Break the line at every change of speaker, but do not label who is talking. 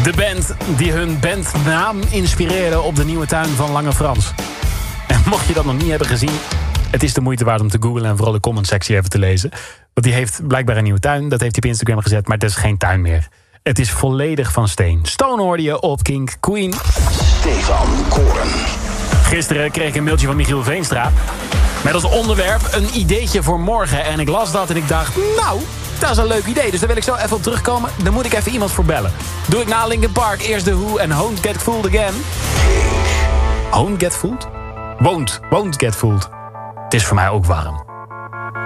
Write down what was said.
De band die hun bandnaam inspireerde op de nieuwe tuin van Lange Frans. En mocht je dat nog niet hebben gezien, het is de moeite waard om te googlen en vooral de comment-sectie even te lezen. Want die heeft blijkbaar een nieuwe tuin, dat heeft hij op Instagram gezet, maar het is geen tuin meer. Het is volledig van steen. Stone hoorde je op King Queen.
Stefan Koren.
Gisteren kreeg ik een mailtje van Michiel Veenstra met als onderwerp een ideetje voor morgen. En ik las dat en ik dacht, nou, dat is een leuk idee. Dus daar wil ik zo even op terugkomen. Dan moet ik even iemand voor bellen. Doe ik na Linkin Park eerst de Who en Won't Get Fooled Again. Won't Get Fooled? Won't Get Fooled. Het is voor mij ook warm.